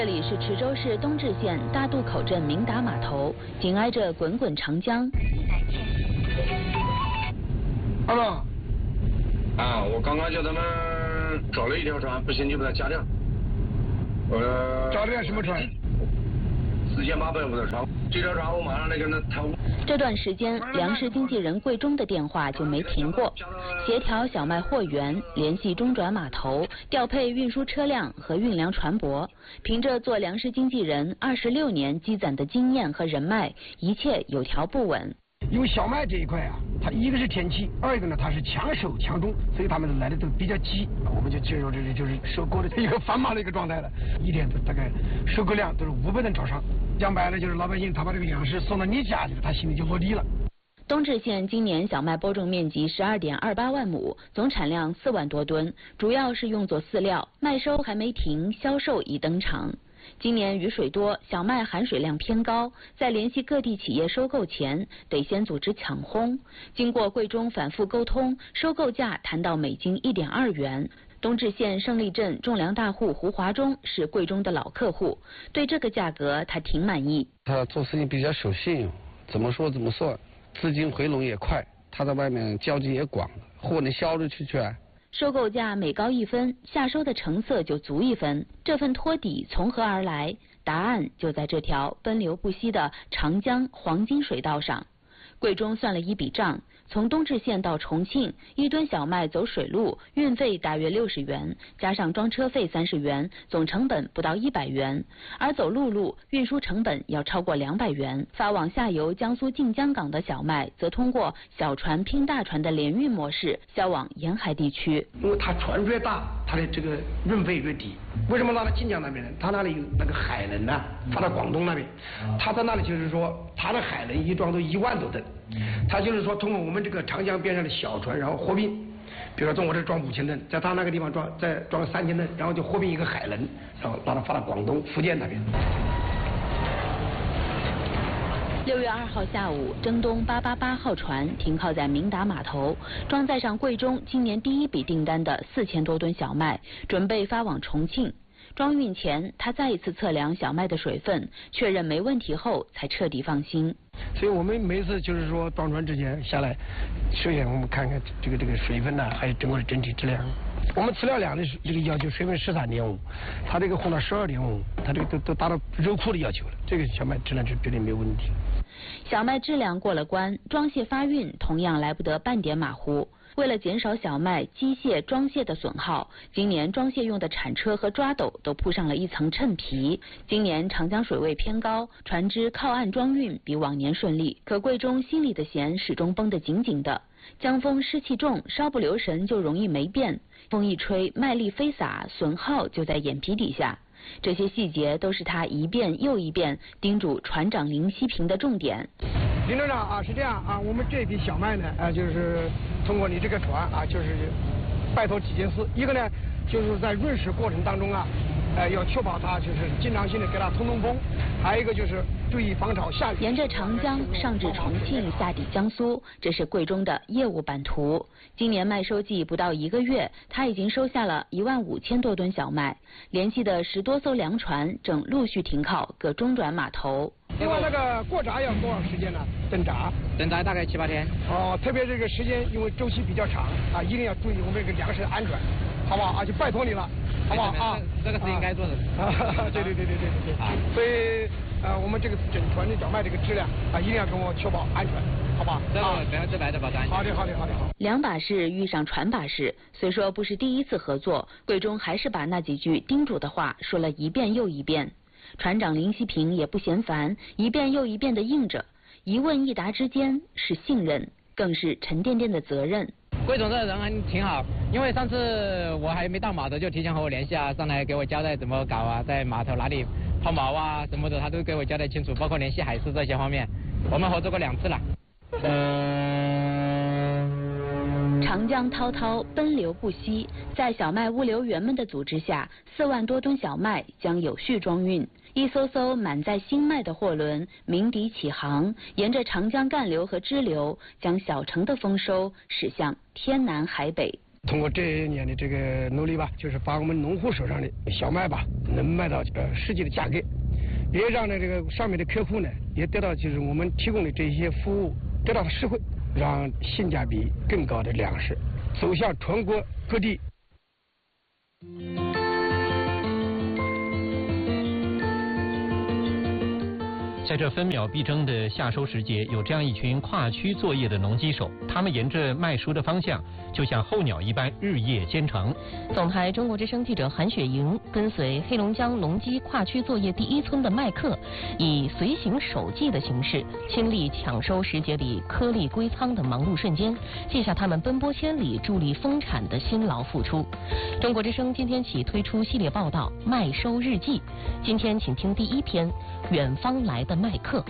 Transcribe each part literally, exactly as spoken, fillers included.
这里是池州市东至县大渡口镇明达码头，紧挨着滚滚长江。 二哥，啊，我刚刚叫他们找了一条船，不行就把它加掉。呃， 找了什么船？ 四千八百五的船，这条船我马上来跟他谈。 这段时间，粮食经纪人桂中的电话就没停过，协调小麦货源，联系中转码头，调配运输车辆和运粮船舶。凭着做粮食经纪人二十六年积攒的经验和人脉，一切有条不紊。 因为小麦这一块啊，它一个是天气，二一个呢它是强收强种，所以他们来的都比较急，我们就进入这里就是收购的一个繁忙的一个状态了，一天都大概收购量都是五百吨朝上。讲白了就是老百姓他把这个粮食送到你家去了，他心里就落地了。 东至县今年小麦播种面积十二点二八万亩，总产量四万多吨，主要是用作饲料，麦收还没停，销售已登场。今年雨水多，小麦含水量偏高，在联系各地企业收购前，得先组织抢烘。经过桂中反复沟通，收购价谈到每斤一点二元。东至县胜利镇种粮大户胡华忠是桂中的老客户，对这个价格他挺满意。 他做事情比较守信用，怎么说怎么算，资金回笼也快，他在外面交际也广，货能销出去去。 收购价每高一分，下收的成色就足一分。这份托底从何而来？答案就在这条奔流不息的长江黄金水道上。桂中算了一笔账，从东至县到重庆，一吨小麦走水路，运费大约六十元，加上装车费三十元，总成本不到一百元。而走陆路，运输成本要超过两百元。发往下游江苏晋江港的小麦，则通过小船拼大船的联运模式销往沿海地区。 因为它船越大，它的这个运费越低。为什么拿到晋江那边呢？它那里有那个海轮呢，发到广东那边，它在那里就是说，它的海轮一装都一万多吨。他就是说，通过我们这个长江边上的小船，然后货运，比如说从我这装五千吨，在他那个地方装再装三千吨，然后就货运一个海轮，然后把它发到广东、福建那边。 六月二号下午，征东八八八号船停靠在明达码头，装载上桂中今年第一笔订单的四千多吨小麦，准备发往重庆。装运前，他再一次测量小麦的水分，确认没问题后，才彻底放心。 所以我们每次就是说装船之前下来，首先我们看看这个这个水分呢、啊，还有整个的整体质量。我们饲料量的这个要求水分十三点五，它这个烘到十二点五，它这个都都达到肉库的要求了。这个小麦质量是绝对没有问题。 小麦质量过了关，装卸发运同样来不得半点马虎。为了减少小麦机械装卸的损耗，今年装卸用的铲车和抓斗都铺上了一层衬皮。今年长江水位偏高，船只靠岸装运比往年顺利，可桂中心里的弦始终绷得紧紧的。江风湿气重，稍不留神就容易霉变。风一吹，麦粒飞洒，损耗就在眼皮底下。这些细节都是他一遍又一遍叮嘱船长林希平的重点。 林船长啊，是这样啊，我们这批小麦呢，啊，就是通过你这个船啊，就是拜托几件事，一个呢，就是在运输过程当中啊，呃，要确保它就是经常性的给它通通风，还有一个就是注意防潮下雨。 沿着长江上至重庆，下抵江苏，这是桂中的业务版图。今年麦收季不到一个月，他已经收下了一万五千多吨小麦，联系的十多艘粮船正陆续停靠各中转码头。 另外那个过闸要多少时间呢？等闸？ 等闸大概七八天。 哦，特别这个时间，因为周期比较长啊，一定要注意我们这个粮食的安全，好不好啊？就拜托你了，好不好啊？ 这个是应该做的。 啊，对对对对对对。啊，所以呃，我们这个整船的小麦这个质量啊，一定要给我确保安全，好吧？ 这个百分之百的保障。 好的好的好的好。 两把事遇上船把事，虽说不是第一次合作，桂中还是把那几句叮嘱的话说了一遍又一遍。船长林希平也不嫌烦，一遍又一遍地应着，一问一答之间是信任，更是沉甸甸的责任。 桂总这个人还挺好，因为上次我还没到码头就提前和我联系啊，上来给我交代怎么搞啊，在码头哪里抛锚啊什么的，他都给我交代清楚，包括联系海事这些方面，我们合作过两次了。 长江滔滔，奔流不息，在小麦物流员们的组织下，四万多吨小麦将有序装运。一艘艘满载新麦的货轮鸣笛起航，沿着长江干流和支流，将小城的丰收驶向天南海北。 通过这些年的这个努力吧，就是把我们农户手上的小麦吧，能卖到呃实际的价格，也让呢这个上面的客户呢也得到就是我们提供的这些服务得到了实惠，让性价比更高的粮食走向全国各地。 在这分秒必争的夏收时节，有这样一群跨区作业的农机手，他们沿着麦熟的方向，就像候鸟一般日夜兼程。 总台中国之声记者韩雪莹跟随黑龙江农机跨区作业第一村的麦客，以随行手记的形式，亲历抢收时节里颗粒归仓的忙碌瞬间，记下他们奔波千里、助力丰产的辛劳付出。中国之声今天起推出系列报道《麦收日记》，今天请听第一篇《远方来的麦客》。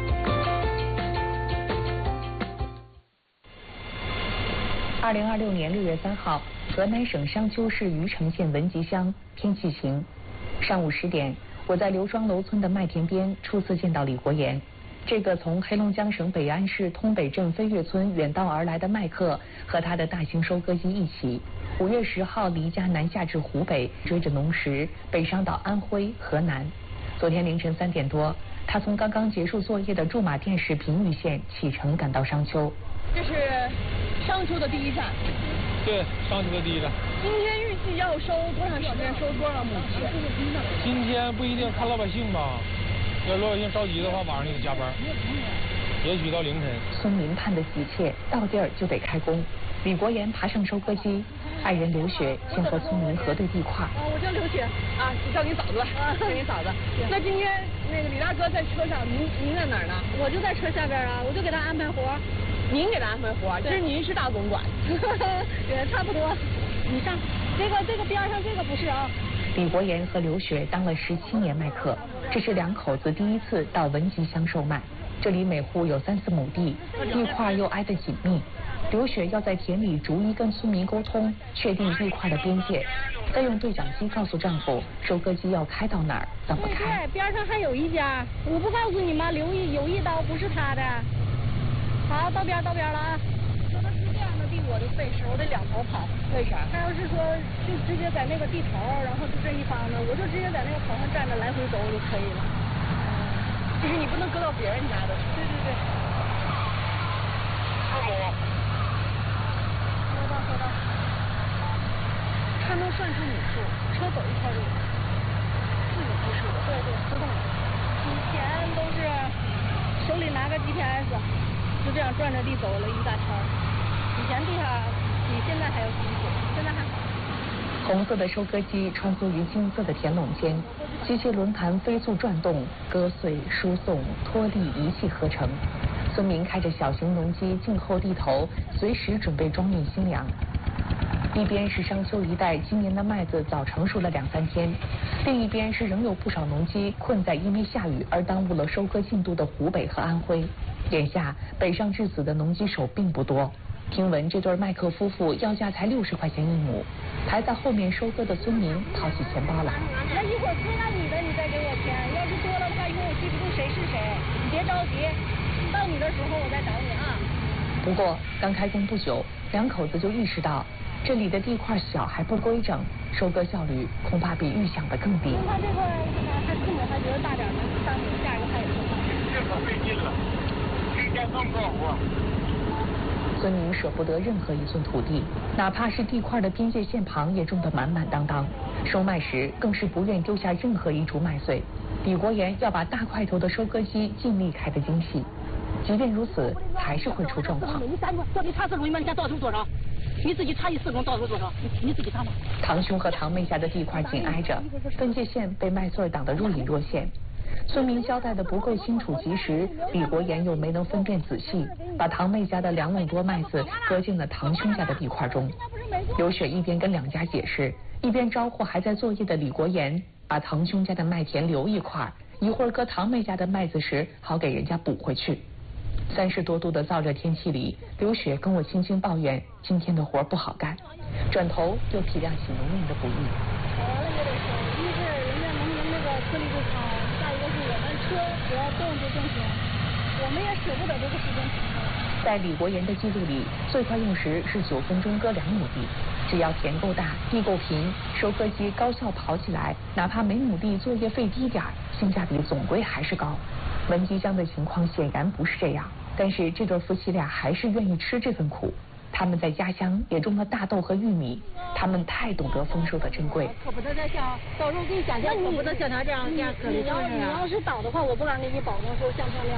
二零二六年六月三号，河南省商丘市虞城县文集乡，天气晴。上午十点，我在刘庄楼村的麦田边初次见到李国岩。这个从黑龙江省北安市通北镇飞跃村远道而来的麦客，和他的大型收割机一起，五月十号离家南下至湖北，追着农时北上到安徽、河南。昨天凌晨三点多，他从刚刚结束作业的驻马店市平舆县启程赶到商丘。 这是商丘的第一站。 对，商丘的第一站。 今天预计要收多长时间？收多少亩地？ 今天不一定，看老百姓吧。要老百姓着急的话，晚上就得加班，也许到凌晨。 村民盼得急切，到地儿就得开工。李国岩爬上收割机，爱人刘雪先和村民核对地块。 啊，我叫刘雪啊，叫你嫂子吧，叫你嫂子。那今天那个李大哥在车上，您您在哪儿呢？ 我就在车下边啊，我就给他安排活。 您给他安排活，其实您是大总管。 也差不多。你上这个这个边上这个不是啊。 李国岩和刘雪当了十七年麦客，这是两口子第一次到文集乡售麦。这里每户有三四亩地，地块又挨得紧密。刘雪要在田里逐一跟村民沟通，确定地块的边界，再用对讲机告诉丈夫收割机要开到哪儿，怎么开。 边上还有一家，我不告诉你吗？留意有一刀不是他的。好，到边到边了啊！ 说的是这样的地，我就费事，我得两头跑。为啥？ 他要是说就直接在那个地头，然后就这一方呢，我就直接在那个头上站着来回走就可以了。 就是你不能搁到别人家的。 对对对。 二亩。 收到收到。 它能算出米数，车走一圈就自己计数的。 对对，自动的。以前都是手里拿个 G P S， 就这样转着地走了一大圈。以前地下比现在还要辛苦，现在还好。 红色的收割机穿梭于金色的田垄间，机械轮盘飞速转动，割碎、输送、脱粒一气呵成。村民开着小型农机静候地头，随时准备装运新粮。一边是商丘一带今年的麦子早成熟了两三天，另一边是仍有不少农机困在因为下雨而耽误了收割进度的湖北和安徽。眼下北上致死的农机手并不多。听闻这对麦克夫妇要价才六十块钱一亩，排在后面收割的村民掏起钱包来。 那一会儿出来你的，你再给我钱。要是多了的话，一会儿我记不住谁是谁。你别着急，到你的时候我再找你啊。 不过刚开工不久，两口子就意识到这里的地块小还不规整，收割效率恐怕比预想的更低。 他这块他父母还觉得大点能上去，下一个他也说。 这可费劲了，一天这么多活。 村民舍不得任何一寸土地，哪怕是地块的边界线旁也种得满满当当。收麦时更是不愿丢下任何一株麦穗。李国岩要把大块头的收割机尽力开得精细，即便如此，还是会出状况。 你三这里差四公分，你看到手多少？你自己差一四公到手多少？你你自己差吗？ 堂兄和堂妹家的地块紧挨着，分界线被麦穗挡得若隐若现。村民交代的不够清楚及时，李国岩又没能分辨仔细，把堂妹家的两垄多麦子搁进了堂兄家的地块中。刘雪一边跟两家解释，一边招呼还在作业的李国岩，把堂兄家的麦田留一块，一会儿割堂妹家的麦子时好给人家补回去。三十多度的燥热天气里，刘雪跟我轻轻抱怨今天的活不好干，转头又体谅起农民的不易。 好了也得收，一是人家农民那个颗粒就长，再一个是我们车只要动就更行，我们也舍不得这个时间长。 在李国岩的记录里，最快用时是九分钟割两亩地， 只要田够大，地够平，收割机高效跑起来，哪怕每亩地作业费低点儿，性价比总归还是高。文姬乡的情况显然不是这样，但是这对夫妻俩还是愿意吃这份苦。他们在家乡也种了大豆和玉米，他们太懂得丰收的珍贵。 可不能再像到时候给你想象，可不能像他这样这样可怜。你要你要是倒的话，我不敢给你保证说像他那样。